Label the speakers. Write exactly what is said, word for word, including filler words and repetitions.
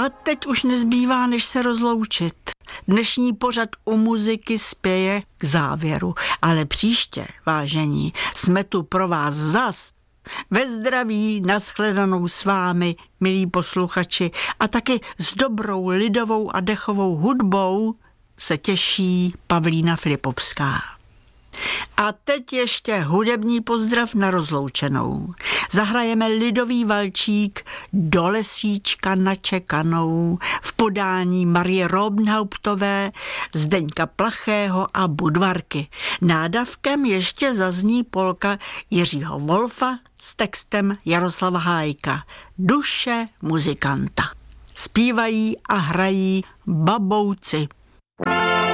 Speaker 1: A teď už nezbývá, než se rozloučit. Dnešní pořad u muziky spěje k závěru, ale příště, vážení, jsme tu pro vás zas. Ve zdraví, nashledanou s vámi, milí posluchači, a taky s dobrou lidovou a dechovou hudbou se těší Pavlína Filipovská. A teď ještě hudební pozdrav na rozloučenou. Zahrajeme lidový valčík Do lesíčka načekanou v podání Marie Robenhauptové, Zdeňka Plachého a Budvarky. Nádavkem ještě zazní polka Jiřího Wolfa s textem Jaroslava Hájka. Duše muzikanta. Zpívají a hrají Babouci.